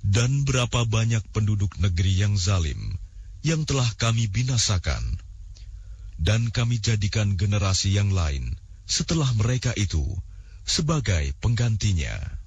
Dan berapa banyak penduduk negeri yang zalim, yang telah kami binasakan. Dan kami jadikan generasi yang lain setelah mereka itu sebagai penggantinya.